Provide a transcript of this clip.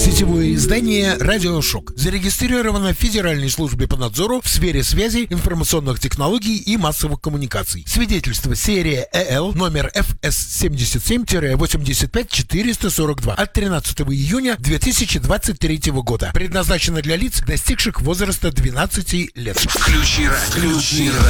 Сетевое издание «Радиошок» зарегистрировано в Федеральной службе по надзору в сфере связи, информационных технологий и массовых коммуникаций. Свидетельство серия ЭЛ номер ФС-77-85442 от 13 июня 2023 года. Предназначено для лиц, достигших возраста 12 лет. Включи радио.